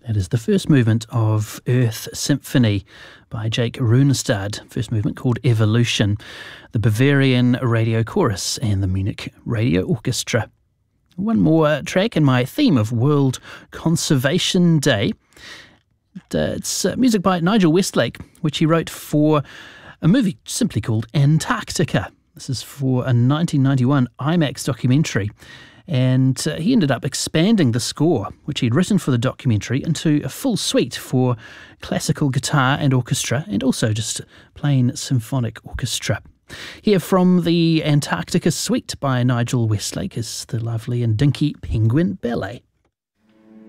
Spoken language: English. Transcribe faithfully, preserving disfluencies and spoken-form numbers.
That is the first movement of Earth Symphony by Jake Runestad, first movement called Evolution, the Bavarian Radio Chorus and the Munich Radio Orchestra. One more track in my theme of World Conservation Day. It's music by Nigel Westlake, which he wrote for a movie simply called Antarctica. This is for a nineteen ninety-one IMAX documentary. And uh, he ended up expanding the score, which he'd written for the documentary, into a full suite for classical guitar and orchestra, and also just plain symphonic orchestra. Here from the Antarctica Suite by Nigel Westlake is the lovely and dinky Penguin Ballet.